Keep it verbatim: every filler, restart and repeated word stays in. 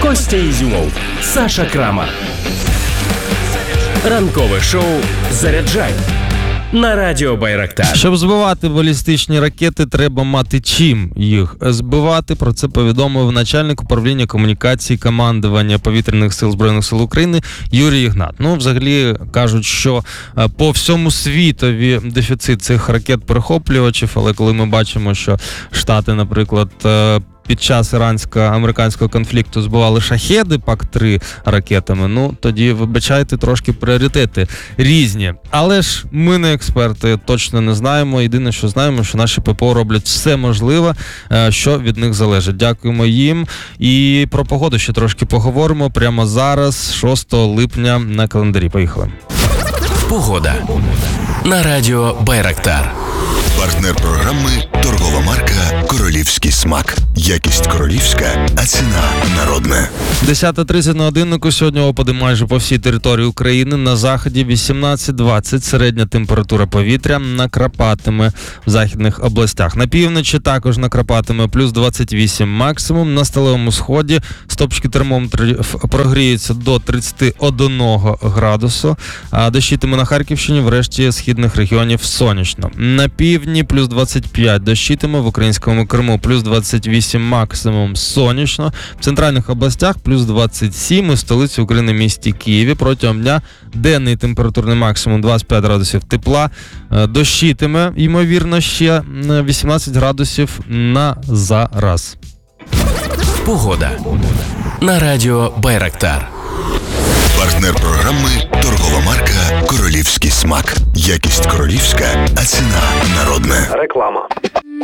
Костя Ізюмов, Саша Крамар. Ранкове шоу «Заряджай» на радіо Байрактар. Щоб збивати балістичні ракети, треба мати чим їх збивати. Про це повідомив начальник управління комунікації командування повітряних сил Збройних сил України Юрій Ігнат. Ну, взагалі, кажуть, що по всьому світові дефіцит цих ракет-перехоплювачів, але коли ми бачимо, що Штати, наприклад, під час ірансько-американського конфлікту збивали шахеди пак три ракетами, ну, тоді, вибачайте, трошки пріоритети різні. Але ж ми не експерти, точно не знаємо. Єдине, що знаємо, що наші ППО роблять все можливе, що від них залежить. Дякуємо їм. І про погоду ще трошки поговоримо прямо зараз, шостого липня на календарі. Поїхали. Погода на радіо Байрактар. Партнер програми – торгова марка «Королівський смак». Якість королівська, а ціна народна. десята тридцять на годиннику. Сьогодні опади майже по всій території України. На заході вісімнадцять двадцять. Середня температура повітря накрапатиме в західних областях. На півночі також накрапатиме плюс двадцять вісім максимум. На сталевому сході стопчики термометрів прогріються до тридцять один градусу. А дощитиме на Харківщині, врешті східних регіонів сонячно. На півдні плюс двадцять п'ять дощитиме, в українському Криму плюс двадцять вісім максимум сонячно. В центральних областях плюс двадцять сім, у столиці України місті Києві протягом дня денний температурний максимум двадцять п'ять градусів тепла. Дощитиме, ймовірно, ще вісімнадцять градусів на зараз. Погода на радіо Байрактар. Партнер програми – торгова марка «Королівський смак». Якість королівська, а ціна народна. Реклама.